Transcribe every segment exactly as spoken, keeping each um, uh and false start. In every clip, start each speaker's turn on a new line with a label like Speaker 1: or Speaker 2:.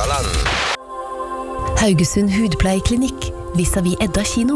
Speaker 1: Rogaland.
Speaker 2: Haugesund Hudpleieklinikk, vis-à-vis Edda kino.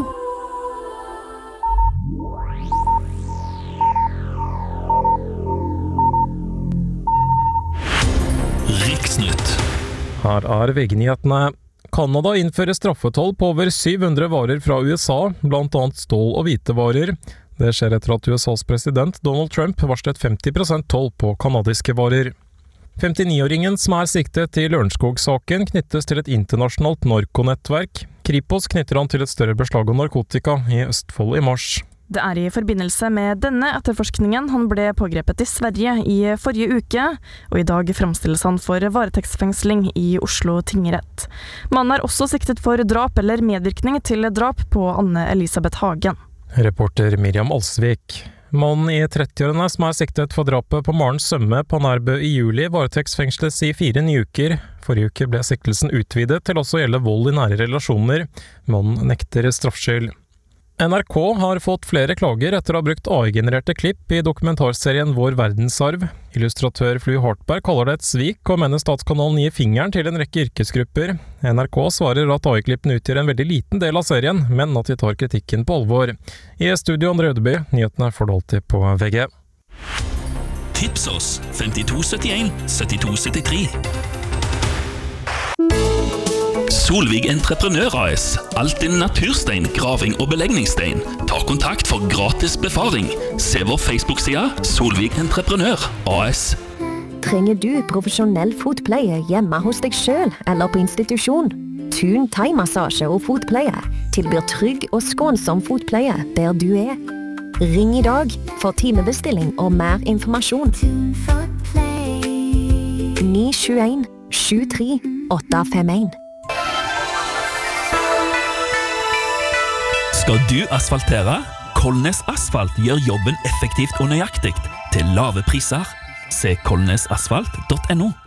Speaker 3: Riksnytt.
Speaker 4: Her er V G-nyhetene. Kanada innfører straffetoll på over syv hundre varer fra U S A, blant annet stål og hvitevarer. Det skjer etter at U S A's president Donald Trump varslet femti prosent toll på kanadiske varer. femtini-åringen som er siktet i Lørenskog-saken knyttes til et internasjonalt narkonettverk. Kripos knytter han til et større beslag av narkotika i Østfold i mars.
Speaker 5: Det er i forbindelse med denne etterforskningen han ble pågrepet i Sverige i forrige uke, og i dag fremstilles han for varetektsfengsling i Oslo tingrett. Mannen er også siktet for drap eller medvirkning til drap på Anne Elisabeth Hagen.
Speaker 4: Reporter Miriam Alsvik. Mannen i trettiårene som er siktet for drapet på Maren Sømme på Nærbø i juli varetektsfengsles i fire nye uker. Forrige uke ble siktelsen utvidet til også å gjelde vold i nære relasjoner. Mannen nekter straffskyld. N R K har fått flere klager etter å ha brukt A I-genererte klipp i dokumentarserien Vår verdensarv. Illustratør Flu Hartberg kaller det et svik og mener Statskanalen gir fingeren til en rekke yrkesgrupper. N R K svarer at A I-klippene utgjør en veldig liten del av serien, men at de tar kritikken på alvor. I studio Andre Ødeby, nyhetene får du alltid på V G.
Speaker 3: Tips oss femtito syttien syttito syttitre. Solvig Entreprenør A S. Alt din naturstein, graving og belegningsstein. Ta kontakt for gratis befaring. Se vår Facebook-side Solvig Entreprenør A S.
Speaker 6: Trenger du profesjonell fotpleie hjemme hos deg selv eller på institusjon? Thun thai-massasje og fotpleie tilbyr trygg og skånsom fotpleie der du er. Ring i dag for timebestilling og mer informasjon. ni sju en sju tre åtte fem en.
Speaker 3: Skal du asfaltere? Kolnes Asfalt gjør jobben effektivt og nøyaktigt til lave priser. Se kolnesasfalt punktum no.